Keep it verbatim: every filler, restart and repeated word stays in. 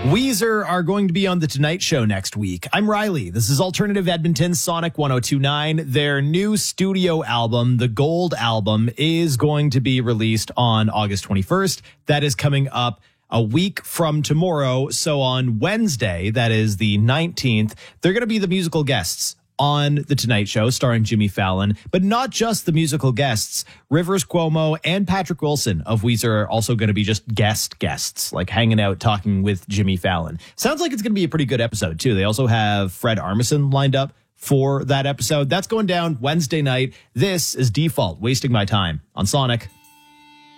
Weezer are going to be on The Tonight Show next week. I'm Riley. This is Alternative Edmonton Sonic one oh two point nine. Their new studio album, the Gold Album, is going to be released on August twenty-first. That is coming up a week from tomorrow. So on Wednesday, that is the nineteenth, they're going to be the musical guests on The Tonight Show, starring Jimmy Fallon, but not just the musical guests. Rivers Cuomo and Patrick Wilson of Weezer are also going to be just guest guests, like hanging out, talking with Jimmy Fallon. Sounds like it's going to be a pretty good episode, too. They also have Fred Armisen lined up for that episode. That's going down Wednesday night. This is Default, wasting my time on Sonic.